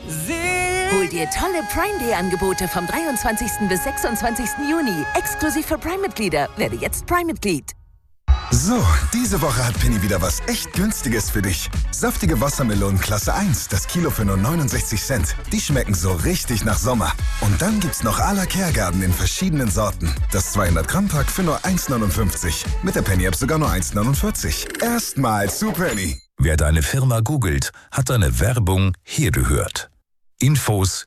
Hol dir tolle Prime Day Angebote vom 23. bis 26. Juni. Exklusiv für Prime-Mitglieder. Werde jetzt Prime-Mitglied. So, diese Woche hat Penny wieder was echt Günstiges für dich. Saftige Wassermelonen Klasse 1, das Kilo für nur 69 Cent. Die schmecken so richtig nach Sommer. Und dann gibt's noch à la Kergarten in verschiedenen Sorten. Das 200-Gramm-Pack für nur 1,59. Mit der Penny-App sogar nur 1,49. Erstmal zu Penny. Wer deine Firma googelt, hat deine Werbung hier gehört. Infos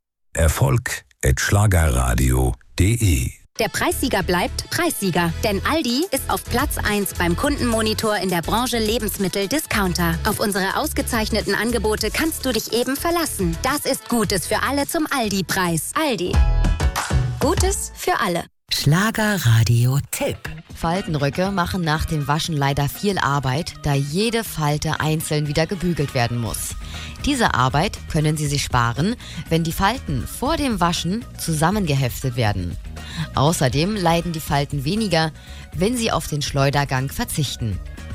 erfolg@schlagerradio.de. Der Preissieger bleibt Preissieger, denn Aldi ist auf Platz 1 beim Kundenmonitor in der Branche Lebensmittel-Discounter. Auf unsere ausgezeichneten Angebote kannst du dich eben verlassen. Das ist Gutes für alle zum Aldi-Preis. Aldi. Gutes für alle. Schlagerradio-Tipp. Faltenröcke machen nach dem Waschen leider viel Arbeit, da jede Falte einzeln wieder gebügelt werden muss. Diese Arbeit können Sie sich sparen, wenn die Falten vor dem Waschen zusammengeheftet werden. Außerdem leiden die Falten weniger, wenn Sie auf den Schleudergang verzichten.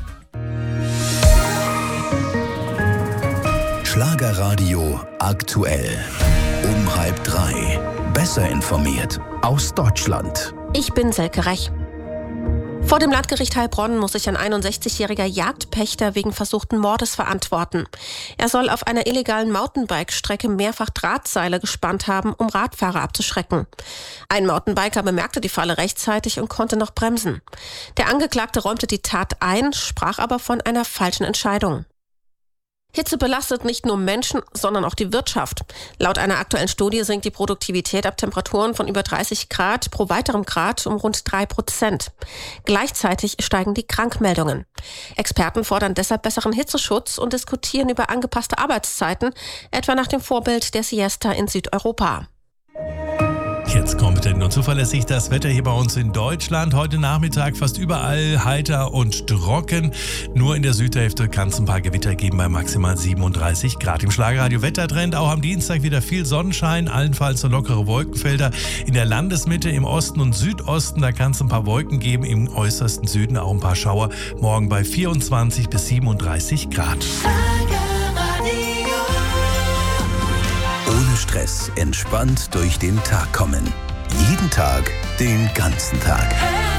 Schlagerradio aktuell. Um 2:30. Besser informiert aus Deutschland. Ich bin Selke Rech. Vor dem Landgericht Heilbronn muss sich ein 61-jähriger Jagdpächter wegen versuchten Mordes verantworten. Er soll auf einer illegalen Mountainbike-Strecke mehrfach Drahtseile gespannt haben, um Radfahrer abzuschrecken. Ein Mountainbiker bemerkte die Falle rechtzeitig und konnte noch bremsen. Der Angeklagte räumte die Tat ein, sprach aber von einer falschen Entscheidung. Hitze belastet nicht nur Menschen, sondern auch die Wirtschaft. Laut einer aktuellen Studie sinkt die Produktivität ab Temperaturen von über 30 Grad pro weiterem Grad um rund 3%. Gleichzeitig steigen die Krankmeldungen. Experten fordern deshalb besseren Hitzeschutz und diskutieren über angepasste Arbeitszeiten, etwa nach dem Vorbild der Siesta in Südeuropa. Jetzt kompetent und zuverlässig das Wetter hier bei uns in Deutschland. Heute Nachmittag fast überall heiter und trocken. Nur in der Südhälfte kann es ein paar Gewitter geben bei maximal 37 Grad. Im Schlagerradio Wettertrend auch am Dienstag wieder viel Sonnenschein, allenfalls so lockere Wolkenfelder. In der Landesmitte, im Osten und Südosten, da kann es ein paar Wolken geben. Im äußersten Süden auch ein paar Schauer. Morgen bei 24 bis 37 Grad. Ohne Stress, entspannt durch den Tag kommen. Jeden Tag, den ganzen Tag.